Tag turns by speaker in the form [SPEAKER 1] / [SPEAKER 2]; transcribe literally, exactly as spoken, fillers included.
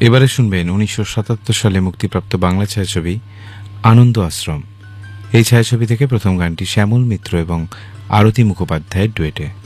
[SPEAKER 1] এবারে শুনবেন উনিশশো সাতাত্তর সালে মুক্তিপ্রাপ্ত বাংলা ছায়াছবি আনন্দ আশ্রম। এই ছায়াছবি থেকে প্রথম গানটি শ্যামল মিত্র এবং আরতি মুখোপাধ্যায়ের ডুয়েটে।